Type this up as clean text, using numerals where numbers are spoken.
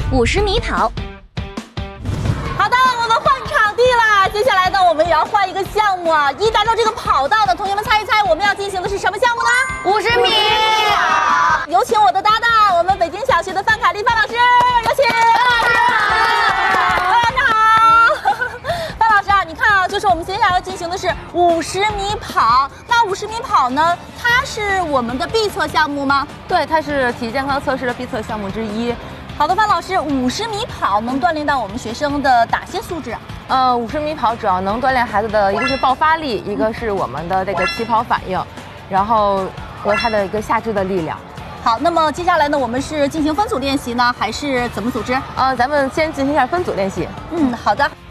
50米跑。 好的，我们换场地了。接下来呢，我们也要换一个项目啊。一达到这个跑道的同学们猜一猜，我们要进行的是什么项目呢 ？50米。 有请我的搭档，我们北京小学的范凯丽范老师，有请。范老师好。范老师啊，你看啊，就是我们接下来要进行的是50米跑。那50米跑呢，它是我们的必测项目吗？ 对，它是体育健康测试的必测项目之一。 好的，范老师，50米跑能锻炼到我们学生的哪些素质啊 ？50米跑主要能锻炼孩子的一个是爆发力，一个是我们的这个起跑反应，然后和他的一个下肢的力量。 好，那么接下来呢，我们是进行分组练习呢，还是怎么组织？ 咱们先进行一下分组练习。 好的。